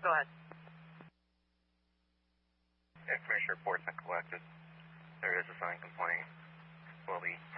Go ahead. Information report's been collected. There is a signed complaint. Will be